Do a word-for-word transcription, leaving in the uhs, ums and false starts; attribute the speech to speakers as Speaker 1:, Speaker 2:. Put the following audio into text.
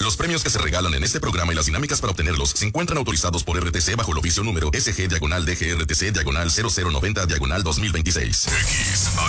Speaker 1: Los premios que se regalan en este programa y las dinámicas para obtenerlos se encuentran autorizados por R T C bajo el oficio número S G diagonal D G R T C diagonal cero cero noventa diagonal dos mil veintiséis.
Speaker 2: X